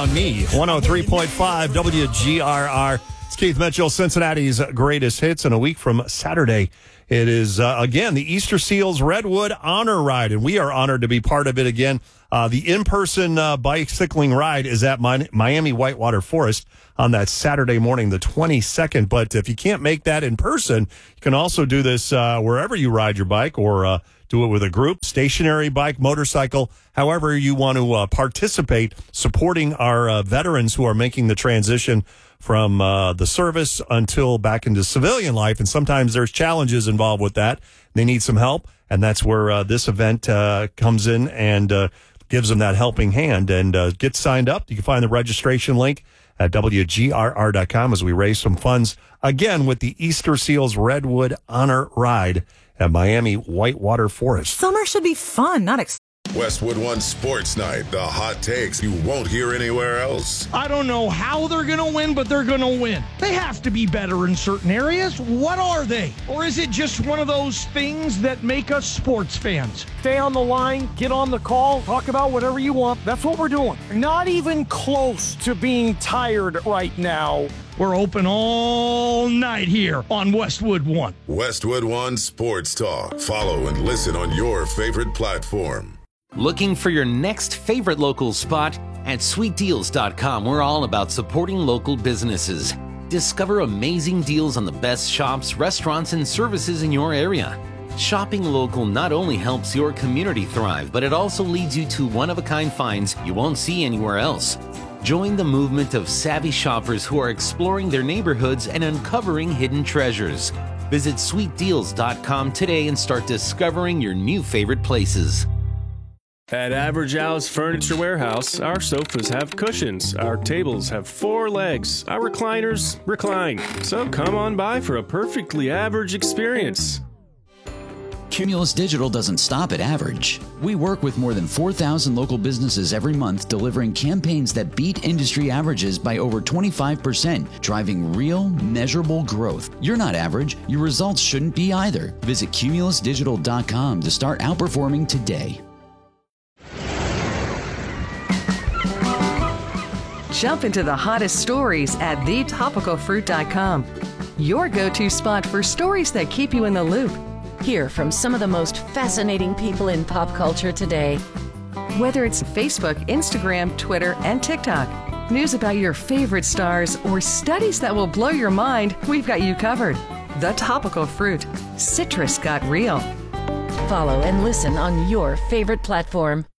on Me. 103.5 WGRR. It's Keith Mitchell, Cincinnati's greatest hits. And a week from Saturday, it is, again, the Easter Seals Redwood Honor Ride. And we are honored to be part of it again. The in-person bicycling ride is at Miami Whitewater Forest on that Saturday morning, the 22nd. But if you can't make that in person, you can also do this wherever you ride your bike, or do it with a group, stationary bike, motorcycle, however you want to participate, supporting our veterans who are making the transition from the service until back into civilian life. And sometimes there's challenges involved with that. They need some help, and that's where this event comes in and gives them that helping hand. And get signed up. You can find the registration link at WGRR.com as we raise some funds, again, with the Easter Seals Redwood Honor Ride at Miami Whitewater Forest. Summer should be fun, not Westwood One Sports Night. The hot takes you won't hear anywhere else. I don't know how they're going to win, but they're going to win. They have to be better in certain areas. What are they? Or is it just one of those things that make us sports fans? Stay on the line, get on the call, talk about whatever you want. That's what we're doing. Not even close to being tired right now. We're open all night here on Westwood One. Westwood One Sports Talk. Follow and listen on your favorite platform. Looking for your next favorite local spot? At sweetdeals.com, we're all about supporting local businesses. Discover amazing deals on the best shops, restaurants, and services in your area. Shopping local not only helps your community thrive, but it also leads you to one-of-a-kind finds you won't see anywhere else. Join the movement of savvy shoppers who are exploring their neighborhoods and uncovering hidden treasures. Visit sweetdeals.com today and start discovering your new favorite places. At Average Al's Furniture Warehouse, our sofas have cushions, our tables have 4 legs, our recliners recline. So come on by for a perfectly average experience. Cumulus Digital doesn't stop at average. We work with more than 4,000 local businesses every month, delivering campaigns that beat industry averages by over 25%, driving real, measurable growth. You're not average. Your results shouldn't be either. Visit cumulusdigital.com to start outperforming today. Jump into the hottest stories at thetopicalfruit.com. Your go-to spot for stories that keep you in the loop. Hear from some of the most fascinating people in pop culture today. Whether it's Facebook, Instagram, Twitter, and TikTok, news about your favorite stars, or studies that will blow your mind, we've got you covered. The Topical Fruit. Citrus got real. Follow and listen on your favorite platform.